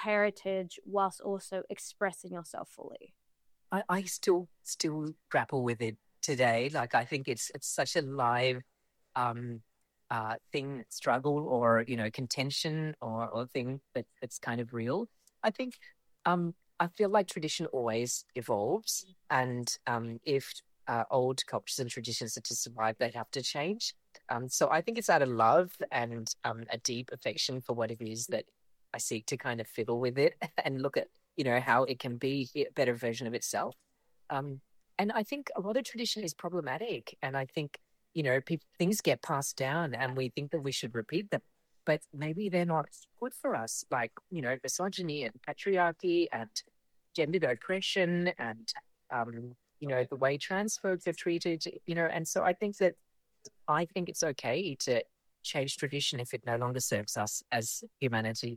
heritage whilst also expressing yourself fully? I still grapple with it today. Like I think it's such a live um thing, struggle or contention or thing that's kind of real. I think I feel like tradition always evolves, and if old cultures and traditions are to survive, they have to change. So I think it's out of love and a deep affection for what it is that I seek to kind of fiddle with it and look at how it can be a better version of itself. Um, and I think a lot of tradition is problematic, and I think things get passed down, and we think that we should repeat them, but maybe they're not good for us. Like misogyny and patriarchy and gendered oppression and the way trans folks are treated. And so I think it's okay to change tradition if it no longer serves us as humanity.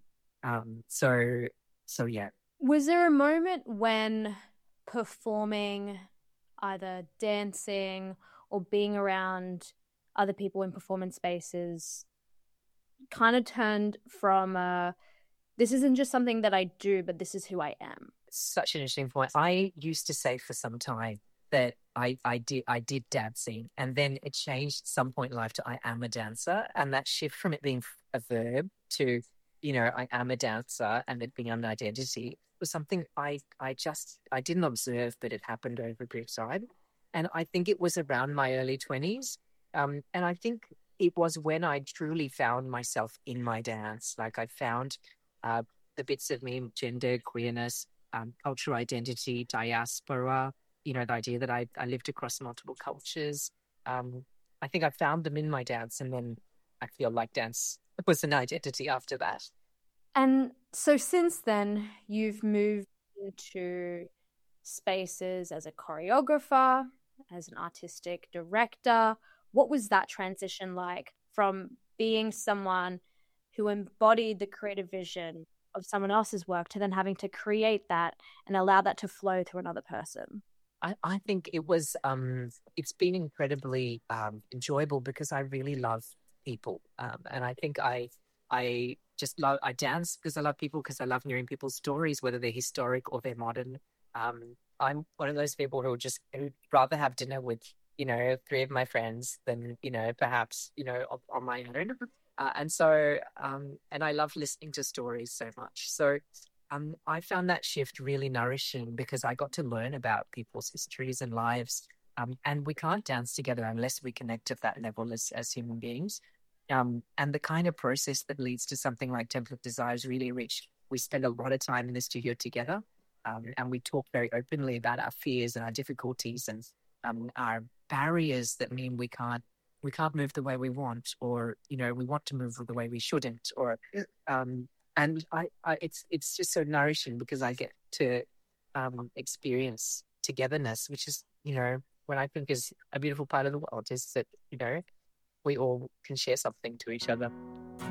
So yeah. Was there a moment when performing, either dancing or being around other people in performance spaces, kind of turned from this isn't just something that I do, but this is who I am? Such an interesting point. I used to say for some time that I did dancing, and then it changed at some point in life to I am a dancer, and that shift from it being a verb to I am a dancer and it being an identity was something I didn't observe, but it happened over a period of time, and I think it was around my early 20s, and I think it was when I truly found myself in my dance. Like I found uh, the bits of me, gender, queerness, cultural identity, diaspora, the idea that I lived across multiple cultures. Um, I think I found them in my dance, and then I feel like dance was an identity after that. And so since then, you've moved into spaces as a choreographer, as an artistic director. What was that transition like from being someone who embodied the creative vision of someone else's work to then having to create that and allow that to flow through another person? I think it's been incredibly enjoyable because I really love people, and I think I dance because I love people, because I love hearing people's stories, whether they're historic or they're modern. I'm one of those people who'd rather have dinner with three of my friends than perhaps on my own, and I love listening to stories so much. So I found that shift really nourishing because I got to learn about people's histories and lives. And we can't dance together unless we connect at that level as human beings. And the kind of process that leads to something like Temple of Desire is really rich. We spend a lot of time in the studio together, and we talk very openly about our fears and our difficulties and our barriers that mean we can't move the way we want, or we want to move the way we shouldn't, or um, and it's just so nourishing because I get to experience togetherness, which is what I think is a beautiful part of the world, is that we all can share something to each other.